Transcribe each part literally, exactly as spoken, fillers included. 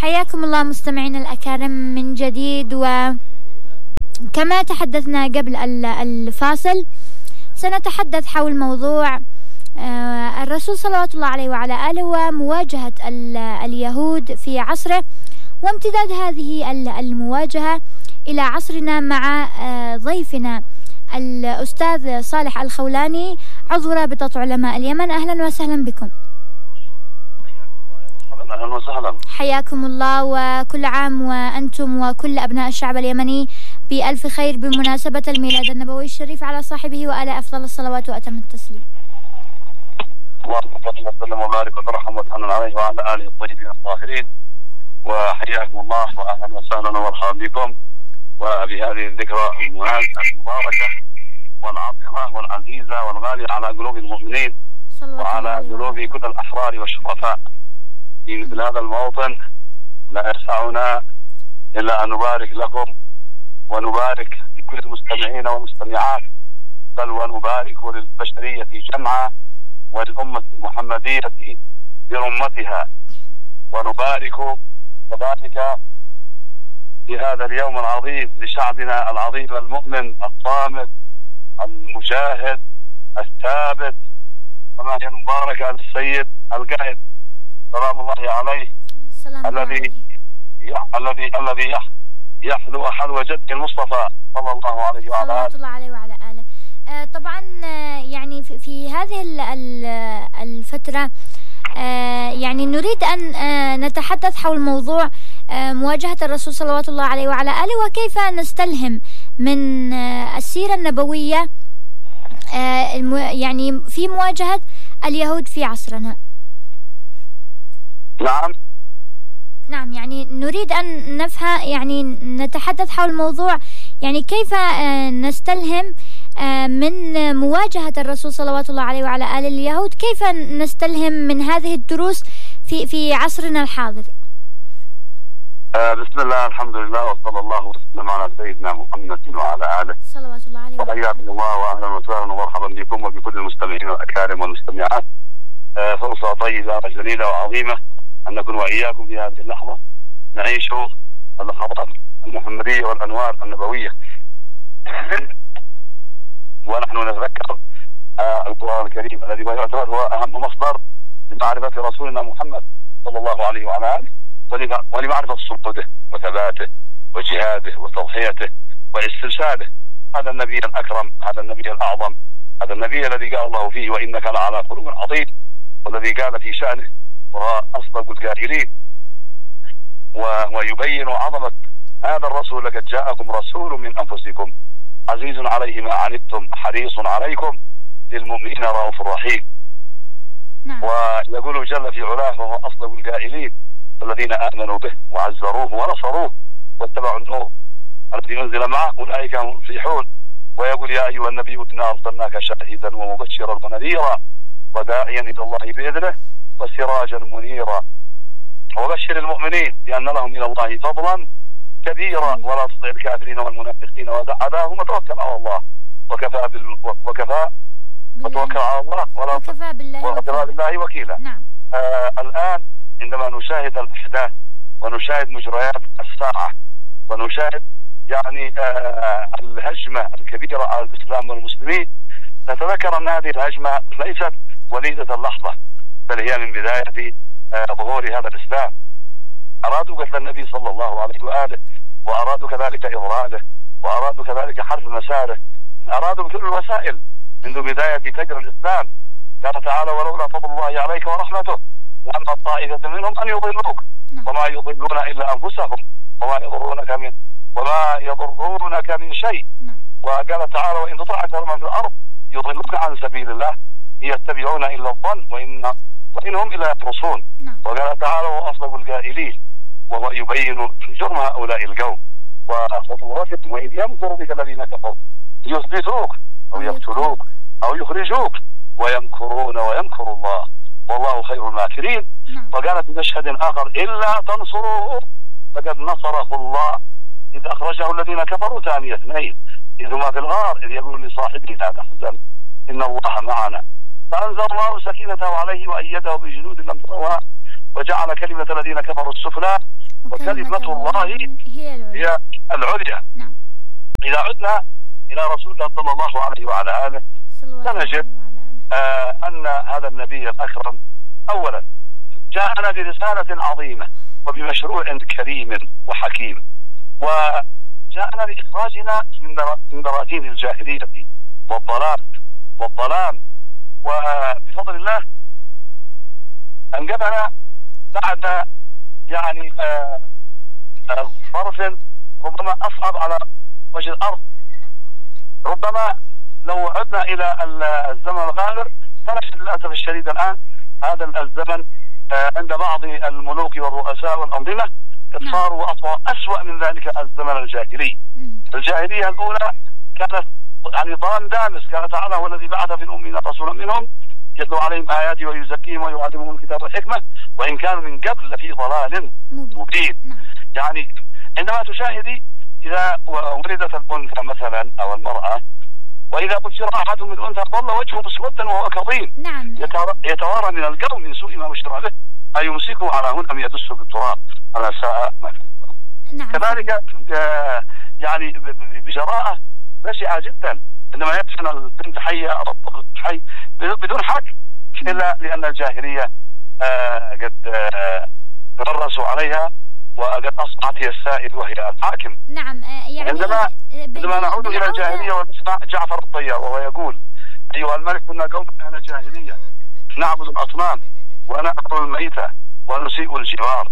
حياكم الله مستمعينا الأكارم من جديد. وكما تحدثنا قبل الفاصل سنتحدث حول موضوع الرسول صلوات الله عليه وعلى آله ومواجهة اليهود في عصره، وامتداد هذه المواجهة إلى عصرنا مع ضيفنا الأستاذ صالح الخولاني عضو رابطة علماء اليمن. أهلا وسهلا بكم. أهلا وسهلا، حياكم الله، وكل عام وأنتم وكل أبناء الشعب اليمني بألف خير بمناسبة الميلاد النبوي الشريف على صاحبه وآله أفضل الصلوات وأتم التسليم. اللهم صل وسلم وبارك وترحم وتحنن عليه وعلى آله الطيبين الطاهرين، وحياكم الله وأهلا وسهلا ومرحبا بكم وبهذه الذكرى المباركة والعظيمة والعزيزة والغالية على قلوب المؤمنين وعلى قلوب كل الأحرار والشرفاء. في مثل هذا الموطن لا يسعنا إلا أن نبارك لكم ونبارك لكل المستمعين والمستمعات، بل ونبارك للبشرية جمعا وللأمة المحمدية برمتها، ونبارك كذلك في هذا اليوم العظيم لشعبنا العظيم المؤمن الصامت المجاهد الثابت، كما هي المباركة للسيد القائد سلام الله عليه الذي الذي الذي يحلو حلو جد المصطفى صلى الله عليه وعلى آله الله عليه وعلى آله. آه طبعا آه يعني في, في هذه الفترة آه يعني نريد أن آه نتحدث حول موضوع آه مواجهة الرسول صلوات الله عليه وعلى آله، وكيف نستلهم من آه السيرة النبوية آه يعني في مواجهة اليهود في عصرنا. نعم نعم يعني نريد أن نفهم، يعني نتحدث حول موضوع يعني كيف نستلهم من مواجهة الرسول صلوات الله عليه وعلى آله اليهود، كيف نستلهم من هذه الدروس في في عصرنا الحاضر. آه بسم الله الحمد لله وصلى الله وسلم على سيدنا محمد وعلى آله صلوات الله عليه وعلى آله. وحياكم الله وأهلا وسهلا ومرحبا بكم وبكل المستمعين الأكارم والمستمعات. آه فرصة طيبة وجليلة وعظيمة أن نكون وإياكم في هذه اللحظة نعيش اللحظات المحمدية والأنوار النبوية ونحن نتذكر آه القرآن الكريم الذي يعتبر هو أهم مصدر لمعرفة رسولنا محمد صلى الله عليه وعلى آله، ولمعرفة صموده وثباته وجهاده وتضحيته واسترشاده. هذا النبي الأكرم، هذا النبي الأعظم، هذا النبي الذي قال الله فيه وإنك لعلى خلق عظيم، والذي قال في شأنه وهو أصدق القائلين، ويبين عظمة هذا الرسول: لقد جاءكم رسول من أنفسكم عزيز عليه ما عنتم حريص عليكم للمؤمنين رؤوف رحيم. نعم. ويقول جل في علاه وهو أصدق القائلين: الذين آمنوا به وعزروه ونصروه واتبعوا النور الذي أنزل معه أولئك هم المفلحون. ويقول: يا أيها النبي إنا أرسلناك شاهدا ومبشرا ونذيرا وداعيا إلى الله بإذنه وسراجا منيرا وبشر المؤمنين بأن لهم من الله فضلا كبيرا ولا تطع الكافرين والمنافقين ودع أذاهم وتوكل على الله وكفى بال... وكفى وتوكل على الله ولا وكفى بالله, وكفى بالله وكيلا. نعم. آه الآن عندما نشاهد الأحداث ونشاهد مجريات الساعة ونشاهد يعني آه الهجمة الكبيرة على الإسلام والمسلمين، نتذكر أن هذه الهجمة ليست وليدة اللحظة، بل هي من بداية آه ظهور هذا الإسلام. أرادوا قتل النبي صلى الله عليه وآله، وأرادوا كذلك إضراله، وأرادوا كذلك حرف مساره، أرادوا بكل الوسائل منذ بداية فجر الإسلام. قال تعالى: ولولا فضل الله عليك ورحمته لأما طائفة منهم أن يضلوك وما يضلون إلا أنفسهم وما يضرونك من وما يضرونك من شيء. وقال تعالى: وإن تطع أكثر من في الأرض يضلوك عن سبيل الله يتبعون إلا الظن وإن وإنهم إلا يفرصون. وقال تعالى: وأصدق القائلين، وهو يبين جرم هؤلاء القوم وخطورتهم وإذ يمكر بك الذين كفروا يثبتوك أو يقتلوك أو يخرجوك ويمكرون ويمكر الله والله خير الماكرين. وقال في مشهد آخر: إلا تنصروه فقد نصره الله إذ أخرجه الذين كفروا ثاني اثنين إذ هما في الغار إذ يقول لصاحبه لا تحزن إن الله معنا فأنزل الله سكينته عليه وأيده بجنود لم تروها وجعل كلمة الذين كفروا السفلى وكلمة الله هي العليا, هي العليا. نعم. إذا عدنا إلى رسول الله صلى الله عليه وعلى آله سنجد آه أن هذا النبي الأكرم أولا جاءنا برسالة عظيمة وبمشروع كريم وحكيم، وجاءنا لإخراجنا من براثين الجاهلية والضلال والظلام، وبفضل الله أنجبنا بعد يعني آه آه ظرف ربما أصعب على وجه الأرض. ربما لو عدنا إلى الزمن الغابر فنجد للأسف الشديد الآن هذا الزمن آه عند بعض الملوك والرؤساء والأنظمة صاروا أسوأ من ذلك الزمن الجاهلي. الجاهلية الأولى كانت يعني ظلام دامس، قال تعالى هو الذي بعث في الأمين رسولا منهم يتلو عليهم آياته ويزكيهم ويعلمهم الكتاب والحكمة وإن كانوا من قبل لفي ضلال مبين. يعني عندما تشاهدي إذا ولدت الأنثى مثلا أو المرأة وإذا بشر أحد من الأنثى ظل وجهه مسودا وهو كظيم، نعم. يتوارى من القوم من سوء ما بشر به أيمسكه على هون أم يدسه بالتراب على ساء ما يحكم. نعم. كذلك يعني بجراءة بشعة جدا عندما يدفن البنت حية أو الطفل حي بدون حق، إلا لأن الجاهلية آه قد آه تمرسوا عليها وقد أصبحت هي السائد وهي الحاكم. نعم. يعني عندما عندما نعود إلى الجاهلية ونسمع جعفر الطيار وهو يقول أيها الملك كنا قوم أهل جاهلية نعبد الأصنام ونأكل الميتة ونسيء الجوار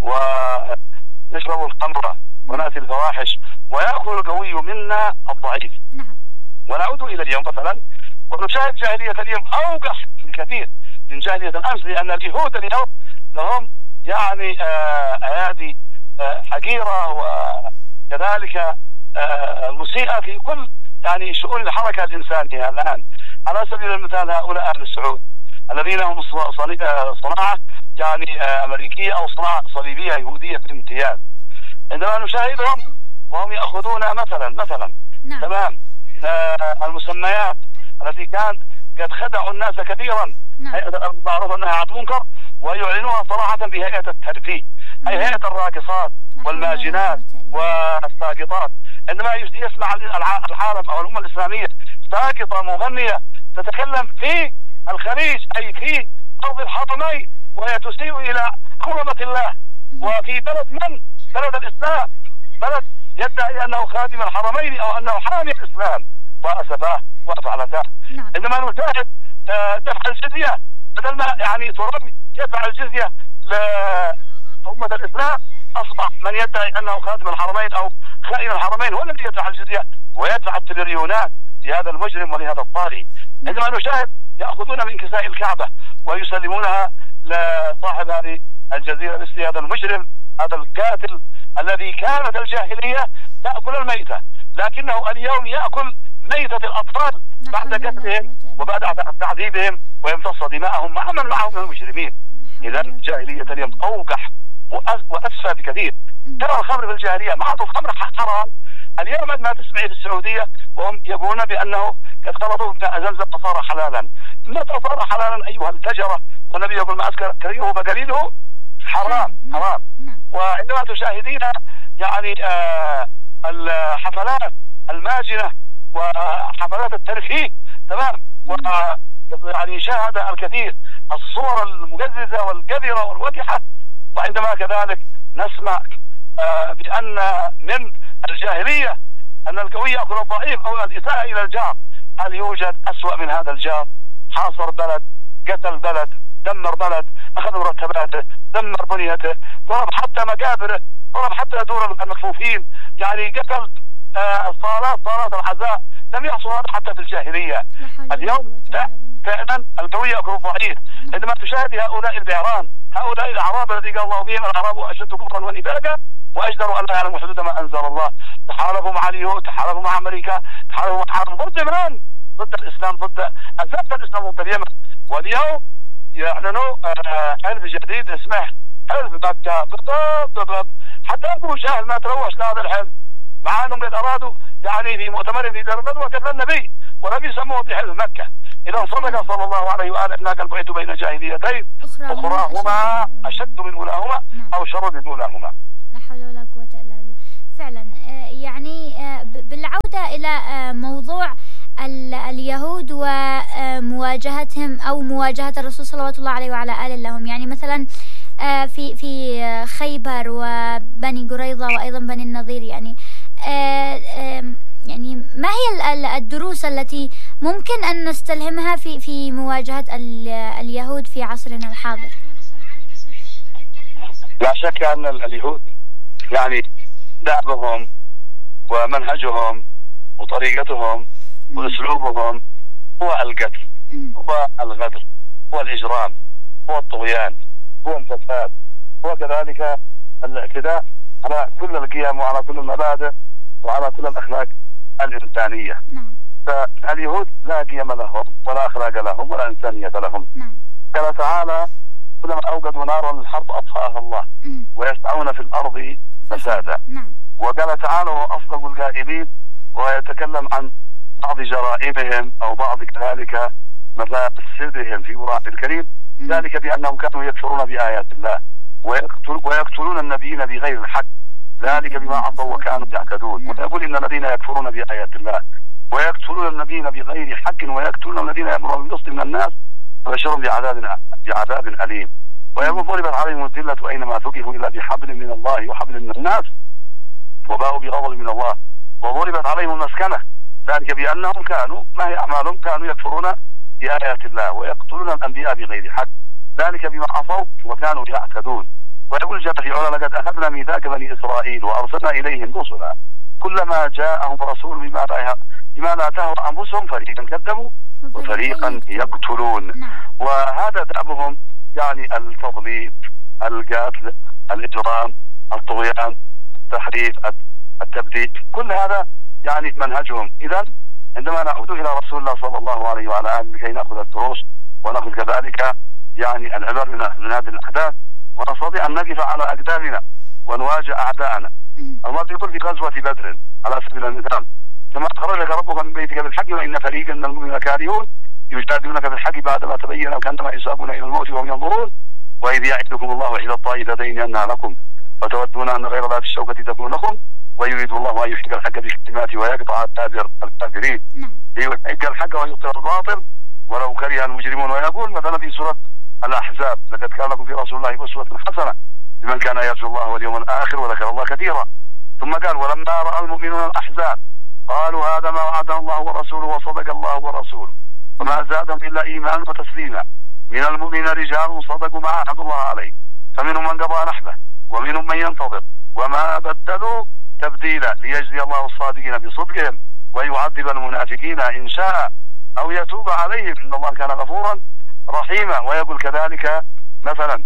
ونشرب الخمر ونأتي الفواحش ويأكل القوي منا الضعيف. نعم. ونعود إلى اليوم مثلا ونشاهد جاهلية اليوم أوقح بكثير من جاهلية الأمس، لأن اليهود اليوم لهم يعني آه أيادي آه حقيرة وكذلك آه مسيئة في كل يعني شؤون الحركة الإنسانية الآن. على سبيل المثال هؤلاء أهل السعود الذين هم صناعة يعني آه أمريكية أو صناعة صليبية يهودية بامتياز، عندما نشاهدهم وهم يأخذون مثلا مثلا نعم. تمام آه المسميات التي كان قد خدعوا الناس كثيرا، نعم. هيئة المعروف أنها عن منكر ويعلنوها صراحة بهيئة الترفيه، أي هيئة الراقصات والماجنات والساقطات. عندما يسمع العالم أو الأمة الإسلامية ساقطة مغنية تتكلم في الخليج أي في أرض الحرمين وهي تسيء إلى حرمة الله وفي بلد من؟ بلد الإسلام، بلد يدعي أنه خادم الحرمين أو أنه حامي الإسلام وأسفاه وأفعلته. نعم. عندما نشاهد دفع الجزية بدل ما يعني ترمي يدفع الجزية لأمة الإسلام أصبح من يدعي أنه خادم الحرمين أو خائن الحرمين هو الذي يدفع الجزية ويدفع التريليونات لهذا المجرم ولهذا الطاغي. عندما نشاهد يأخذون من كساء الكعبة ويسلمونها لصاحب هذه الجزيرة مثل هذا المجرم هذا القاتل الذي كانت الجاهلية تأكل الميتة، لكنه اليوم يأكل ميتة الأطفال بعد قتلهم وبعد تعذيبهم ويمتص دماءهم مع من معهم من المجرمين. إذا جاهلية اليوم أوقح وأسفى بكثير. ترى الخمر في الجاهلية مع الخمر حرام، اليوم ما تسمعي في السعودية وهم يقولون بأنه قد خلطوا ماء زمزم فصار حلالا. متى صار حلالا أيها الفجرة؟ والنبي يقول ما أسكر كريمه فقليله حرام حرام. وعندما تشاهدين يعني آه الحفلات الماجنة وحفلات الترفيه تمام و يعني شاهد الكثير الصور المقززة والقذرة والوجحة. وعندما كذلك نسمع آه بأن من الجاهلية أن القوي يأكل الضعيف أو الإساءة إلى الجار، هل يوجد أسوأ من هذا الجار؟ حاصر بلد، قتل بلد، دمر بلد، أخذ مرتباته، دمر بنيته، ضرب حتى مقابره، ضرب حتى دور المكفوفين، يعني قتل آه صالات صالات العزاء. لم يحصل هذا حتى في الجاهلية. اليوم فعلا القوي يأكل الضعيف. عندما تشاهد هؤلاء البعران هؤلاء الأعراب الذي قال الله فيهم الأعراب أشد كفرا ونفاقا وأجدر أن لا يعلموا حدود ما أنزل الله. تحالفوا مع اليهود، تحالفوا مع أمريكا، تحالفوا مع حرب ضد من؟ ضد الإسلام، ضد أساس الإسلام ضد اليمن. واليوم يعلنوا حلف جديد اسمه حلف مكة بالضبط. حتى أبو جهل ما تروش لهذا الحلف مع أنهم قد أرادوا يعني في مؤتمر في دار الندوة قتل النبي ولم يسموه بحلف مكة. إذا صدق صلى الله عليه وآله أنك البعث بين جاهليتين أخراهما أشد من أولاهما أو شر من أولاهما. لا حول ولا قوة إلا بالله. فعلا يعني بالعودة إلى موضوع اليهود ومواجهتهم أو مواجهة الرسول صلوات الله عليه وعلى آله لهم، يعني مثلا في في خيبر وبني قريظة وأيضا بني النضير، يعني يعني ما هي الدروس التي ممكن أن نستلهمها في في مواجهة اليهود في عصرنا الحاضر؟ لا شك أن اليهود يعني دعبهم ومنهجهم وطريقتهم وأسلوبهم هو القتل، هو الغدر، هو الإجرام، هو الطغيان، هو الفساد، هو كذلك الاعتداء على كل القيم وعلى كل المبادئ وعلى كل الأخلاق الإنسانية. نعم. فاليهود لا قيم لهم ولا أخلاق لهم ولا إنسانية لهم. نعم. قال تعالى: كلما أوقدوا نارا للحرب أطفأها الله ويسعون في الأرض فسادا. نعم. وقال تعالى: هو أصدق القائلين، ويتكلم عن بعض جرائمهم أو بعض كذلك مفاسدهم في القرآن الكريم، ذلك بأنهم كانوا يكفرون بآيات الله ويقتل ويقتلون النبيين بغير الحق، ذلك بما عصوا وكانوا يعتدون. ويقول: إن الذين يكفرون بآيات الله ويقتلون النبيين بغير حق ويقتلون الذين يأمرون بالقسط من الناس فبشرهم بعذاب بعذاب أليم. ويقول: ضربت عليهم الذلة أينما ثقفوا إلا بحبل من الله وحبل من الناس وباءوا بغضب من الله وضربت عليهم المسكنة، ذلك بأنهم كانوا ما هي أعمالهم؟ كانوا يكفرون بآيات الله ويقتلون الأنبياء بغير حق، ذلك بما عصوا وكانوا يعتدون. ويقول جل في علاه: لقد أخذنا ميثاق بني إسرائيل وأرسلنا إليهم رسلا كلما جاءهم رسول بما لا بما لا تهوى أنفسهم فريقا كذبوا وفريقا يقتلون. وهذا دأبهم، يعني التضليل، القتل، الإجرام، الطغيان، التحريف، التبديل، كل هذا يعني منهجهم. إذا عندما نعود إلى رسول الله صلى الله عليه وعلى آله لكي نأخذ الدروس ونأخذ كذلك يعني العبر من هذه الأحداث ونستطيع أن نقف على أقدامنا ونواجه أعداءنا. الله يقول في غزوة بدر على سبيل المثال: كما أخرجك ربك من بيتك بالحق وإن فريقا من المؤمنين كارهون يجادلونك بالحق بعدما تبين كأنما يساقون إلى الموت وهم ينظرون وإذ يعدكم الله إحدى الطائفتين أنها لكم وتودون أن غير ذات الشوكة تكون لكم ويريد الله أن يحق الحق بكلماته ويقطع دابر الكافرين. يحق الحق ويبطل الباطل ولو كره المجرمون. ويقول مثلا في سورة الأحزاب: لقد كان لكم في رسول الله أسوة حسنة لمن كان يرجو الله واليوم الآخر وذكر الله كثيرا. ثم قال: ولما رأى المؤمنون الأحزاب قالوا هذا ما وعدنا الله ورسوله وصدق الله ورسوله وما زادهم إلا إيمانا وتسليما. من المؤمنين رجال صدقوا ما عاهدوا الله عليه فمنهم من قضى نحبه ومنهم من ينتظر وما بدلوا تبديلا ليجزي الله الصادقين بصدقهم ويعذب المنافقين إن شاء أو يتوب عليهم إن الله كان غفورا رحيما. ويقول كذلك مثلا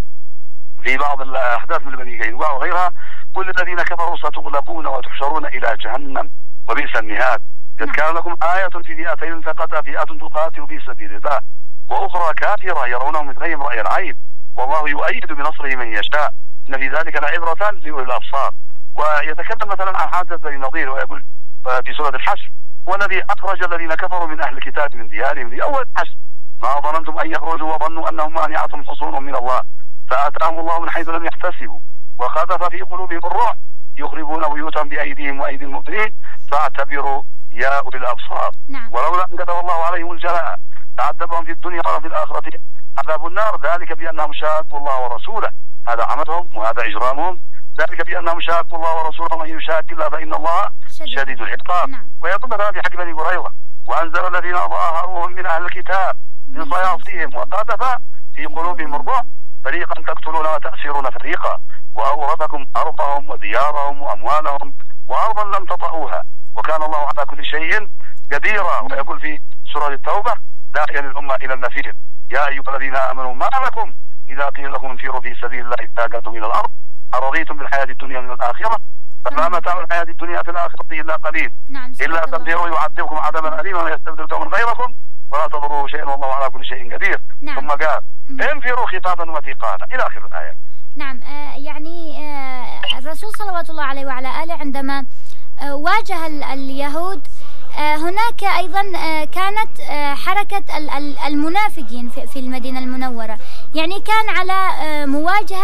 في بعض الأحداث من بني قينقاع وغيرها: كل الذين كفروا ستغلبون وتحشرون إلى جهنم وبئس المهاد. قد كان لكم آية في فئتين التقتا فئة تقاتل في سبيل الله وأخرى كافرة يرونهم مثلهم رأي العين والله يؤيد بنصره من يشاء إن في ذلك لعبرة لأولي الأبصار. ويتكلم مثلا عن حادثة بني النضير ويقول في سورة الحشر: والذي أخرج الذين كفروا من أهل الكتاب من ديارهم لأول الحشر ما ظننتم أن يخرجوا وظنوا أنهم مانعتهم حصونهم من الله فآتاهم الله من حيث لم يحتسبوا وقذف في قلوبهم الرعب يخربون بيوتهم بأيديهم وأيدي المؤمنين فاعتبروا يا أولي الأبصار. نعم. ولولا أن كتب الله عليهم الجلاء تعذبهم في الدنيا وفي الآخرة عذاب النار ذلك بأنهم شاقوا الله ورسوله. هذا عملهم وهذا إجرامهم، ذلك بأنهم شاقوا الله ورسوله ومن يشاق الله فإن الله شديد, شديد العقاب. نعم. ويقول مثلا في حق بني قريظة: وأنزل الذين ظاهروهم من أهل الكتاب من صياصيهم وقذف في قلوبهم الرعب فريقا تقتلون وتأسرون فريقا وأورثكم أرضهم وديارهم وأموالهم وأرضا لم تطئوها وكان الله على كل شيء قديرا. ويقول في سورة التوبة داعيا للأمة إلى النفير: يا أيها الذين آمنوا ما لكم إذا قيل لكم انفروا في سبيل الله اتاقلتم إلى الأرض أرضيتم بالحياة الدنيا من الآخرة فما متاع الحياة الدنيا في الآخرة إلا قليل. نعم. إلا تنفروا يعذبكم عذابا أليما ويستبدل قوما غيركم ولا تضروه شيئا والله على كل شيء قدير. نعم. ثم قال: انفروا خفافا وثقالا إلى آخر الآية. نعم. آه يعني آه الرسول صلوات الله عليه وعلى آله عندما آه واجه اليهود آه هناك أيضا آه كانت آه حركة المنافقين في المدينة المنورة، يعني كان على آه مواجهة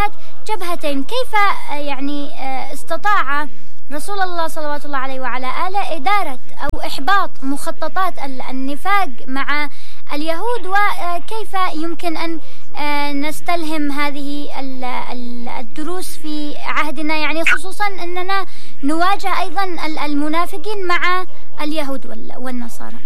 جبهتين، كيف يعني استطاع رسول الله صلوات الله عليه وعلى آله إدارة أو إحباط مخططات النفاق مع اليهود، وكيف يمكن أن نستلهم هذه الدروس في عهدنا، يعني خصوصا أننا نواجه أيضا المنافقين مع اليهود والنصارى؟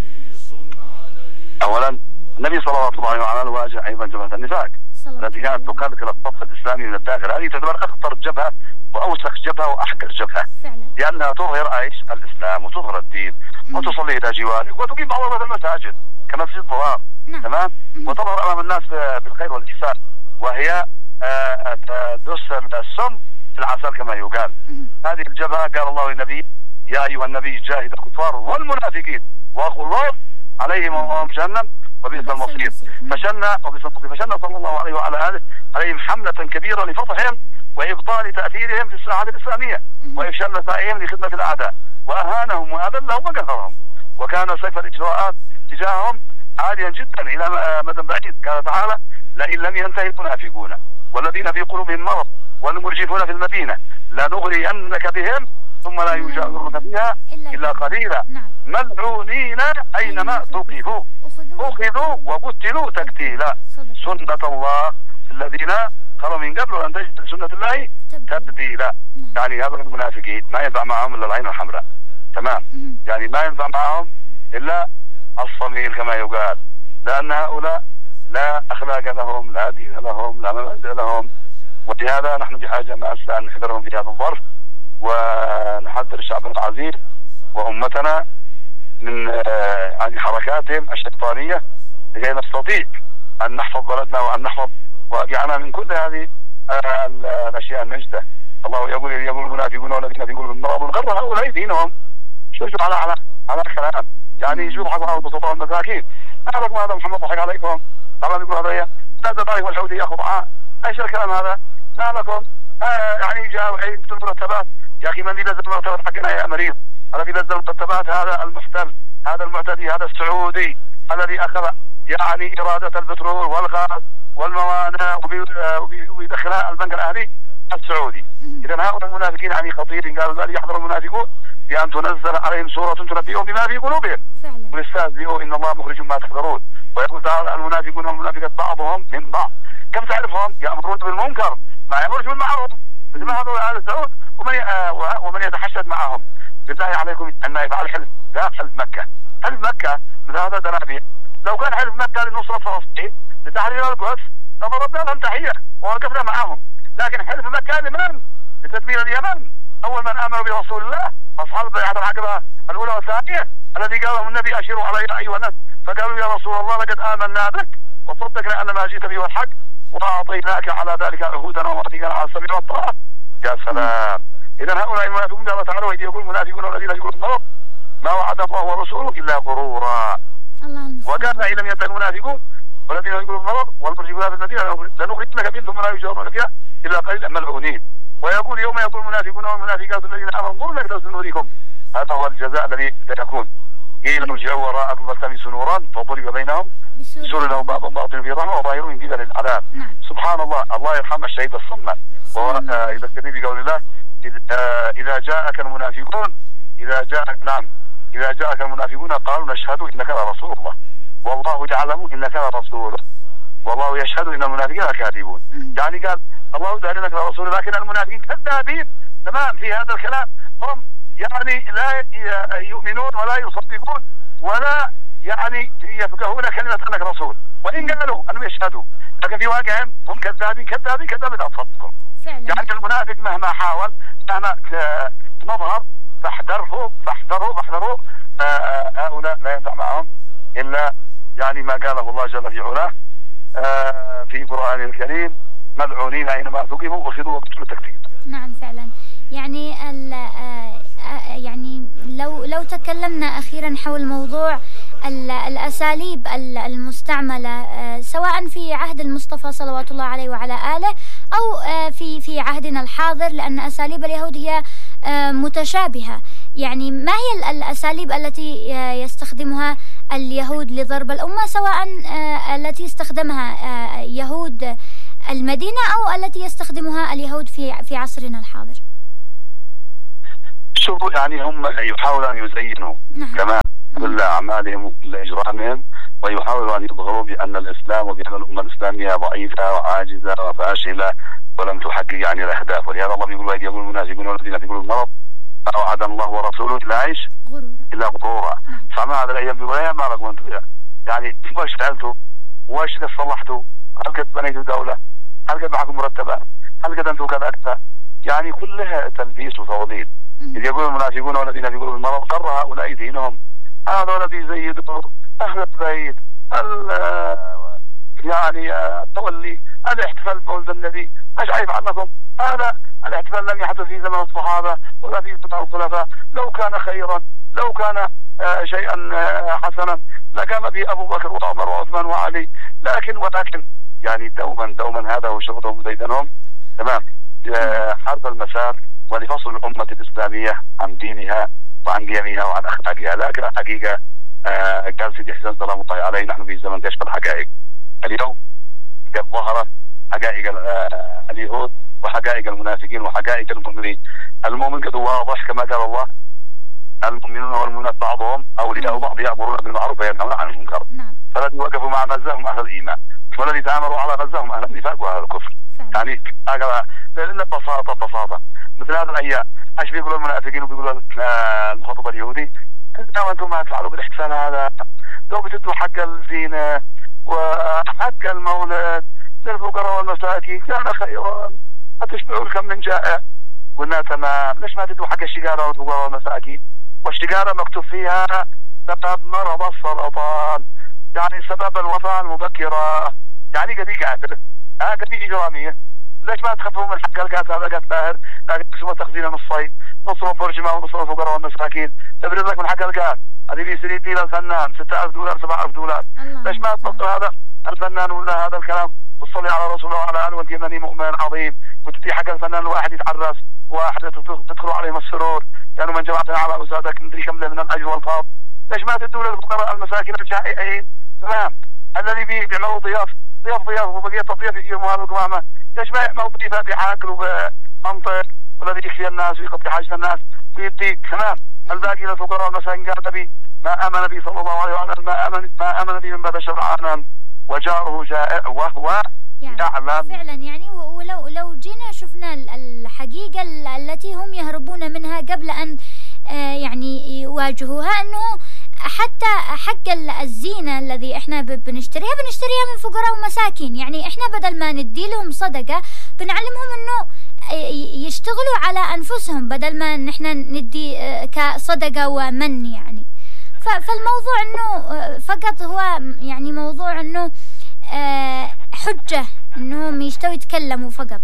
أولا النبي صلى الله عليه وسلم واجه أيضا جبهة النفاق التي كانت تقلقل الصف الإسلامي من الداخل. هذه تعتبر أخطر جبهة وأوسخ جبهة وأحقر جبهة فعلا. لأنها تظهر ايش؟ الإسلام، وتظهر الدين، مم. وتصلي إلى جوارك، وتقيم بعض المساجد كمسجد ضرار، نعم. تمام، مم. وتظهر أمام الناس بالخير والإحسان، وهي تدس السم في العسل كما يقال. مم. هذه الجبهة قال الله للنبي: يا أيها النبي جاهد الكفار والمنافقين واغلظ عليهم وهم جهنم وبئس المصير. فشلنا وبئس المصير فشلنا صلى الله عليه وعلى آله عليهم حملة كبيرة لفضحهم وإبطال تأثيرهم في الساحة الإسلامية وإفشال نسائهم لخدمة الأعداء، وأهانهم وأذلهم وقهرهم، وكان سيف الإجراءات تجاههم عاليا جدا إلى مدى بعيد. قال تعالى: لئن لم ينتهي المنافقون والذين في قلوبهم مرض والمرجفون في المدينة لنغرينك بهم ثم لا يجاورونك فيها إلا قليلا ملعونين أينما ثقفوا أخذوا وقتلوا تقتيلا سنة الله الذين خلوا من قبل وأن تجد سنة الله تبديلا. يعني هذول المنافقين ما ينفع معهم إلا العين الحمراء، تمام؟ يعني ما ينفع معهم إلا الصميل كما يقال، لأن هؤلاء لا أخلاق لهم، لا دين لهم، لا مبادئ لهم، ولهذا نحن بحاجة ماسة أن نحذرهم في هذا الظرف، ونحذر شعبنا العزيز وأمتنا من يعني حركاتهم الشيطانية لكي نستطيع أن نحفظ بلدنا وأن نحفظ واقعنا من كل هذه الأشياء النجدة. الله يقول: يقول المنافقون والذين في قلوبهم مرض غر هؤلاء دينهم. شو شو على على على كلام، يعني يجوا يضحكوا على البسطاء والمساكين. ما لكم هذا محمد ضحك عليكم؟ طبعا يقول هذا نازل عليكم الحوثي ياخذ معاه. ايش الكلام هذا؟ ما لكم؟ آه يعني جاءوا عيد المرتبات. يا اخي من اللي نزل المرتبات حقنا يا مريض؟ الذي نزل المرتبات هذا المحتل، هذا المعتدي، هذا السعودي الذي اخذ يعني إرادة البترول والغاز والموانئ وبيدخلها البنك الأهلي السعودي. إذا هؤلاء المنافقين يعني خطير. قالوا: بل يحذر المنافقون بأن تنزل عليهم سورة تنبئهم بما في قلوبهم ويستهزئوا إن الله مخرج ما تحذرون. ويقول تعالى: المنافقون والمنافقات بعضهم من بعض. كم تعرفهم؟ يأمرون بالمنكر ما يأمرون بالمعروف، مثل ما هذول أهل السعود. ومن ومن يتحشد معهم. بالله عليكم أن يفعل حلف، لا حلف مكة، حلف مكة مثل هذا دنابيع. لو كان حلف مكة لنصرة فلسطين لتحرير القدس لضربنا لهم تحية ووقفنا معهم، لكن حلف مكة لمن؟ لتدمير اليمن. أول من آمنوا برسول الله أصحاب بيعة العقبة الأولى والثانية الذي قال لهم النبي: أشيروا علي أيها الناس. فقالوا: يا رسول الله لقد آمنا بك وصدقنا أن ما جئت به الحق وأعطيناك على ذلك عهودنا وأعطينا على السميع والطاعة. يا سلام. إذا هؤلاء المنافقون قال تعالى: وإذ يقول المنافقون والذين يقولون المرض ما وعد الله ورسوله إلا غرورا. وقال: إن لم ينتهي المنافقون والذين يقولون المرض والمرجفون في المدينة لنخرجنك بهم ثم لا يجاورونك فيها إلا قليلا ملعونين. ويقول: يوم يقول المنافقون والمنافقات الذين آمنوا انظروا لك سنوريكم. هذا هو الجزاء الذي سيكون. قيل ارجعوا وراءكم فالتمسوا نورا فضرب بينهم بسور له باب باطن في رحمه وظاهر من قبل العذاب. نعم. سبحان الله. الله يرحم الشهيد الصمم. وإذا الكريم بقول الله: إذا جاءك المنافقون إذا جاءك نعم إذا جاءك المنافقون قالوا نشهد إنك لرسول الله والله يعلم إنك لرسوله والله يشهد إن المنافقين كاذبون. يعني قال الله يدعي لك لرسوله، لكن المنافقين كذابين تمام في هذا الكلام. هم يعني لا يؤمنون ولا يصدقون ولا يعني يفقهون كلمة أنك رسول، وإن قالوا أنهم يشهدوا، لكن في واقعهم هم كذابين كذابين كذابين أصدقهم. يعني المنافق مهما حاول مهما نظهر فاحذره فاحذره فاحذره هؤلاء لا ينفع معهم إلا يعني ما قاله الله جل في علاه في قرآن الكريم: ملعونين أينما ثقفوا أخذوا وقتلوا تكتيلا. نعم فعلا. يعني ال يعني لو لو تكلمنا أخيرا حول موضوع الأساليب المستعملة سواء في عهد المصطفى صلوات الله عليه وعلى آله أو في في عهدنا الحاضر، لأن أساليب اليهود هي متشابهة. يعني ما هي الأساليب التي يستخدمها اليهود لضرب الأمة، سواء التي استخدمها يهود المدينة أو التي يستخدمها اليهود في في عصرنا الحاضر؟ شوفوا يعني هم يحاولوا أن يزينوا نعم. كمان كل أعمالهم وكل إجرامهم، ويحاولوا أن يظهروا بأن الإسلام وبأن الأمة الإسلامية ضعيفة وعاجزة وفاشلة ولم تحقق يعني الأهداف. ولهذا الله بيقول وإذ يقول المنافقون والذين في قلوبهم مرض ما وعدنا الله ورسوله إلا إيش؟ غرورا إلا غرورا. فما هذا الأيام بيقول يا ما لكم أنتم يعني وش فعلتوا؟ وش قد صلحتوا؟ هل قد بنيتوا دولة؟ هل قد معكم مرتبات؟ هل قد أنتم كذا أكثر؟ يعني كلها تلبيس وتوضيح. إذ يقول المنافقون والذين في قلوبهم مرض غر هؤلاء دينهم، هذول بيزيدوا أهل البيت يعني التولي، هذا احتفال بمولد النبي، ايش عيب عنكم؟ هذا الاحتفال لم يحدث في زمن الصحابة ولا في زمن الخلفاء، لو كان خيرا لو كان آه شيئا آه حسنا لقام به أبو بكر وعمر وعثمان وعلي، لكن ولكن يعني دوما دوما هذا هو شغلهم وديدنهم. تمام. آه حرب المسار ولفصل الأمة الإسلامية عن دينها وعن قيمها وعن أخلاقها. لكن الحقيقة آه قال سيدي حسين سلام الله عليه نحن في زمن كشف الحقائق. اليوم قد ظهرت حقائق آه اليهود وحقائق المنافقين وحقائق المؤمنين. المؤمن قد واضح كما قال الله المؤمنون والمؤمنات بعضهم أولياء بعض يأمرون بالمعروف وينهون عن المنكر. فالذي وقفوا مع غزة هم أهل الإيمان، والذي تآمروا على غزة هم أهل النفاق وأهل الكفر. يعني ببساطة ببساطة مثل هذا الأيام ايش بيقولوا المنافقين وبيقولوا المخطط اليهودي؟ انتم انتم ما تفعلوا بالاحتفال هذا لو بتدوا حق الزينة وحق المولد للفقراء والمساكين كان خيرا، هتشبعوا الكم من جائع. قلنا تمام، ليش ما تدوا حق الشجارة والفقراء والمساكين؟ والشجارة مكتوب فيها سبب مرض السرطان، يعني سبب الوفاة المبكرة، يعني قد قاتل ها قد إجرامية. ليش ما تخففوا من حق القاتل هذا قاتل باهر لكن تقسموا تخزينه نصين، نص برجمة ونص الفقراء والمساكين، تبرز لك من حق القاتل هذه في سريد دي للفنان ستة آلاف دولار سبعة آلاف دولار. ليش ما تحطوا هذا الفنان ولا هذا الكلام وتصلي على رسول الله وعلى آله وانت يمني مؤمن عظيم وتدي حق الفنان الواحد يتعرس واحد تدخلوا عليهم السرور يعني من جمعتنا على أسادك ندري كم من الأجر والفاضل. ليش ما تدوا للفقراء المساكين الجائعين؟ تمام. الذي بيعملوا ضياف ضياف ضياف وبقية الضياف يجيبوا هذا القمامة، ليش ما يعملوا ضيفة بيحاكلوا بمنطق والذي يخفي الناس ويقضي حاجة الناس ويديك. تمام. الباقي للفقراء والمساكين قال نبي ما آمن به صلى الله عليه وسلم ما آمن ما آمن به من بات شرعانا وجاره جائع وهو يعني يعلم. فعلا يعني ولو لو جينا شفنا الحقيقة التي هم يهربون منها قبل أن يعني يواجهوها، أنه حتى حق الزينة الذي احنا بنشتريها بنشتريها من فقراء ومساكين. يعني احنا بدل ما ندي لهم صدقة بنعلمهم انه يشتغلوا على انفسهم بدل ما نحن ندي كصدقة ومن. يعني فالموضوع انه فقط هو يعني موضوع انه حجة انهم يشتوا يتكلموا فقط.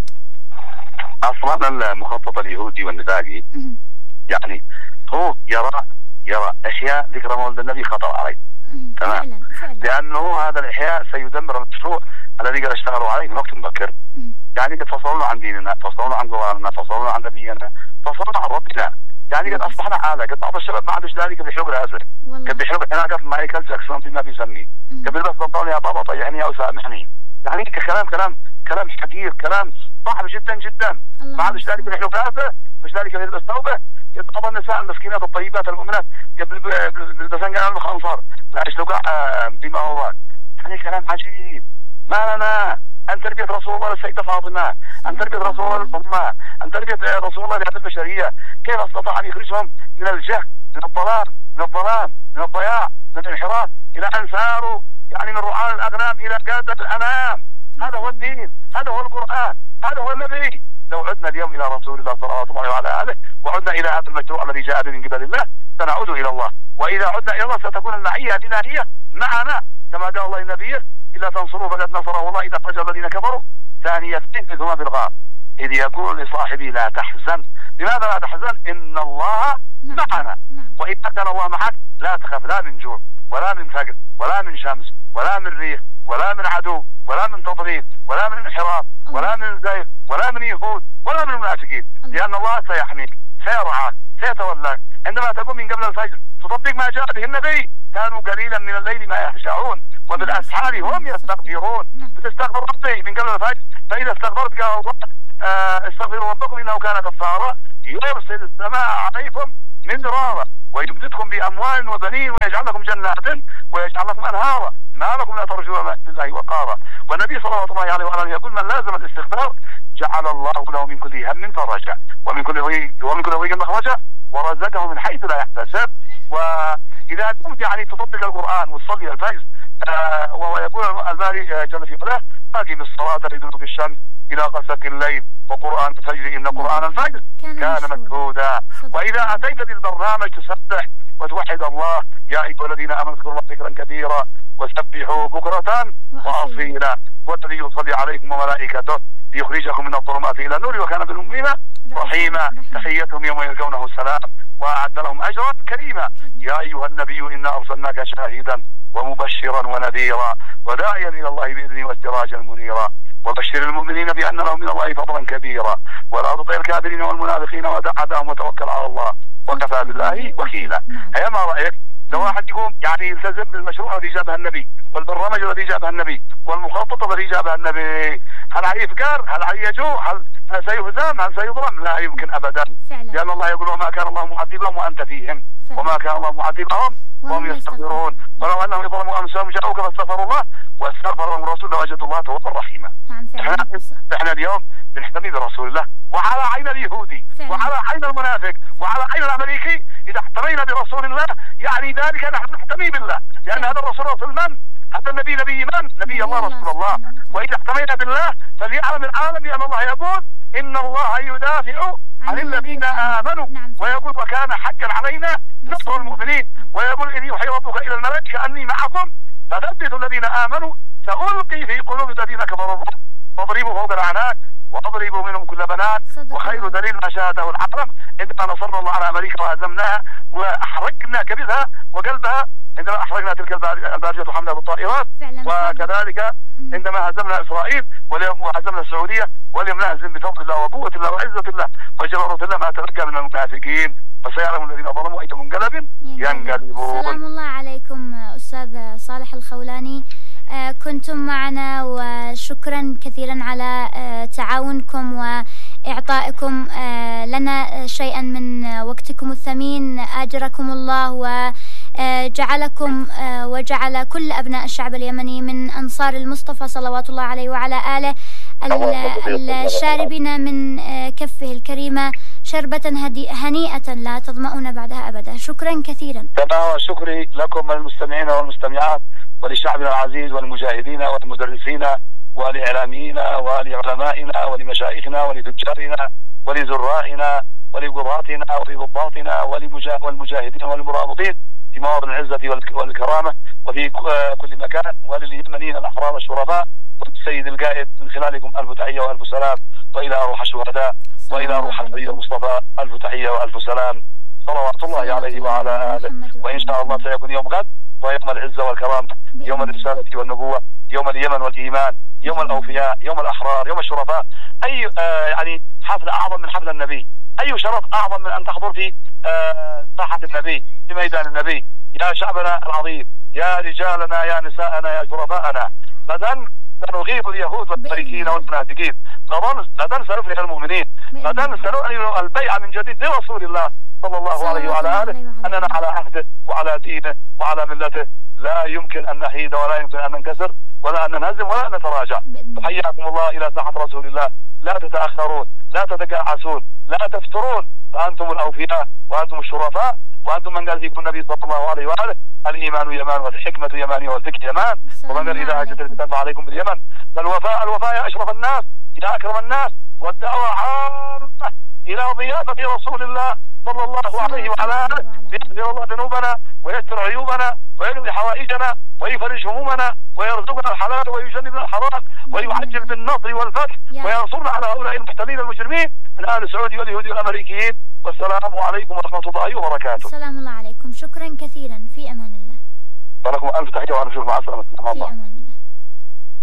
اصلا المخطط اليهودي والنفاقي يعني هو يرى يرى اشياء ذكر مولد النبي خطر عليه. تمام. فعلا فعلا. لانه هذا الاحياء سيدمر المشروع الذي قد اشتغلوا عليه من وقت مبكر. يعني قد فصلنا عن ديننا، فصلنا عن قرآننا، فصلنا عن نبينا، فصلنا عن ربنا. يعني قد اصبحنا حاله، قد بعض الشباب ما عندوش ذلك بيحلق راسه، قد بيحلق حناقات مايكل جاكسون فيما بيسميه، قد بيلبس بنطلون يا بابا طيحني او سامحني. يعني كلام كلام كلام حقير، كلام صعب جدا جدا. ما عندوش ذلك بيحلق راسه، مش ذلك بيلبس ثوبه. قد بعض النساء المسكينات الطيبات المؤمنات قبل بالبسنجان المخنصر لا يشلقع بما هو. يعني كلام عجيب. ما لنا عن تربية رسول الله للسيدة فاطمة، عن تربية رسول الله للأمة، عن تربية رسول الله لهذه البشرية. كيف استطاع أن يخرجهم من الجهل، من الضلال، من الظلام، من الضياع، من الانحراف إلى أن ساروا يعني من رعاة الأغنام إلى قادة الأنام. هذا هو الدين، هذا هو القرآن، هذا هو النبي. لو عدنا اليوم إلى رسول الله صلى الله عليه وعلى آله وعدنا إلى هذا المشروع الذي جاء به من قبل الله سنعود إلى الله. وإذا عدنا إلى الله ستكون المعية الإلهية معنا كما قال الله لنبيه إلا تنصروه فقد نصره الله إذا أخرج الذين كفروا ثاني اثنين إذ هما في الغار إذ يقول لصاحبه لا تحزن. لماذا لا تحزن؟ إن الله معنا. وإذا كان الله معك لا تخف لا من جوع ولا من فقر ولا من شمس ولا من ريح ولا من عدو ولا من تضليل ولا من انحراف ولا من زيغ ولا من يهود ولا من منافقين، لأن الله سيحميك سيرعاك سيتولاك. عندما تقوم من قبل الفجر تطبق ما جاء به النبي، كانوا قليلا من الليل ما يهجعون وبالأسحار هم يستغفرون. بتستغفر ربي من قبل الفجر، فإذا استغفرت قال الله استغفروا ربكم إنه كان غفارا يرسل السماء عليكم مدرارا ويمددكم بأموال وبنين ويجعل لكم جنات ويجعل لكم أنهارا ما لكم لا ترجون لله وقارا. والنبي صلى الله عليه وسلم يقول من لازم الاستغفار جعل الله له من كل هم فرجا ومن كل ومن كل ضيق مخرجا ورزقه من حيث لا يحتسب. وإذا كنت يعني تطبق القرآن وتصلي الفجر آه وهو يقول الباري جل في علاه أقم الصلاة لدلوك الشمس إلى غسق الليل وقرآن الفجر إن قرآن الفجر كان مشهودا. وإذا أتيت بالبرنامج تسبح وتوحد الله يا أيها الذين آمنوا اذكروا الله ذكرا كثيرا وسبحوا بكرة وأصيلا والذي يصلي عليكم وملائكته ليخرجكم من الظلمات إلى النور وكان بالمؤمنين رحيما. تحيتهم يوم يلقونه السلام وأعد لهم أجرا كريما. يا أيها النبي إنا أرسلناك شاهدا ومبشرا ونذيرا وداعيا إلى الله بإذنه وسراجا منيرا وبشر المؤمنين بأن لهم من الله فضلا كبيرا ولا تطع الكافرين والمنافقين ودع عداهم وتوكل على الله وكفى بالله وكيلا. هيا ما رأيك لو واحد يقوم يعني يلتزم بالمشروع الذي جابها النبي والبرنامج الذي جابها النبي والمخطط الذي جابها النبي، هل هيفقر؟ هل هيجوع؟ هل سيهزم؟ هل سيظلم؟ لا يمكن أبدا، لأن الله يقول وما كان الله معذبهم وأنت فيهم وما كان الله معذبهم وهم يستغفرون ولو أنهم ظلموا أنفسهم جاءوك فاستغفروا الله واستغفر لهم الرسول لوجدوا الله توابا رحيما. احنا احنا اليوم بنحتمي برسول الله وعلى عين اليهودي وعلى عين المنافق وعلى عين الامريكي. اذا احتمينا برسول الله يعني ذلك نحن نحتمي بالله، لان هذا الرسول رسول من؟ هذا النبي نبي من؟ نبي الله رسول الله. واذا احتمينا بالله فليعلم العالم لان الله يقول ان الله يدافع عن الذين امنوا ويقول وكان حقا علينا نصر المؤمنين ويقول إذ يوحي ربك الى الملائكه اني معكم فثبتوا الذين امنوا سألقي في قلوب الذين كفروا الرعب فاضربوا فوق الأعناق واضربوا منهم كل بنات وخير دليل ما شاهده العالم عندما نصرنا الله على أمريكا وهزمناها وأحرقنا كبدها وقلبها عندما أحرقنا تلك البارجة حملة بالطائرات، وكذلك عندما هزمنا إسرائيل واليوم وهزمنا السعودية واليوم نهزم بفضل الله وقوة الله وعزة الله وجبروت الله ما تلقى من المنافقين فسيعلم الذين ظلموا أي منقلب ينقلبون. سلام الله عليكم أستاذ صالح الخولاني، آه كنتم معنا وشكرا كثيرا على آه تعاونكم وإعطائكم آه لنا شيئا من آه وقتكم الثمين. أجركم الله وجعلكم آه وجعل كل أبناء الشعب اليمني من أنصار المصطفى صلوات الله عليه وعلى آله الشاربين من آه كفه الكريمة شربة هنيئة لا تظمأون بعدها أبدا. شكرا كثيرا. تمام، شكري لكم المستمعين والمستمعات ولشعبنا العزيز والمجاهدين والمدرسين والإعلاميين ولعلمائنا ولمشايخنا ولتجارنا ولزرائنا ولقضاتنا ولضباطنا والمجاهدين والمرابطين في مواطن العزة والكرامة وفي كل مكان ولليمنيين الأحرار الشرفاء والسيد القائد من خلالكم ألف تحية وألف سلام وإلى روح الشهداء وإلى روح الحبيب المصطفى ألف تحية وألف سلام صلوات الله عليه وعلى آله. وإن شاء الله سيكون يوم غد ويوم العزة والكرامة، يوم الرسالة والنبوة، يوم اليمن والإيمان، يوم الأوفياء، يوم الأحرار، يوم الشرفاء. أي آه يعني حفل أعظم من حفل النبي؟ أي شرف أعظم من أن تحضر في آه ساحة النبي في ميدان النبي؟ يا شعبنا العظيم، يا رجالنا، يا نساءنا، يا شرفاءنا، غدا سنغيب اليهود والمشركين والمنافقين، غدا سنفرح المؤمنين، غدا سنعلن البيعة من جديد لرسول الله صلى الله عليه وعلى آله أننا على عهده وعلى دينه وعلى ملته، لا يمكن أن نحيد ولا يمكن أن ننكسر ولا أن ننهزم ولا أن نتراجع. حياكم الله إلى ساحة رسول الله، لا تتأخرون، لا تتقاعسون، لا تفترون، فأنتم الأوفياء وأنتم الشرفاء وأنتم من قال فيكم النبي صلى الله عليه وآله الإيمان يمان والحكمة يمانية والذكر يمان، ومن قال إذا أجد الفتن فعليكم باليمن. فالوفاء الوفاء يا أشرف الناس يا أكرم الناس، والدعوة عامة إلى ضيافة رسول الله صلى الله عليه وعلى آله ليغفر الله ذنوبنا ويستر عيوبنا ويقضي حوائجنا ويفرج همومنا ويرزقنا الحلال ويجنبنا الحرام ويعجل بالنصر والفتح وينصرنا على هؤلاء المحتلين المجرمين من آل السعودي واليهود والأمريكيين. والسلام عليكم ورحمة الله وبركاته. السلام الله عليكم، شكرا كثيرا، في أمان الله. ولكم ألف تحية وأرجو مع السلامة. في أمان الله.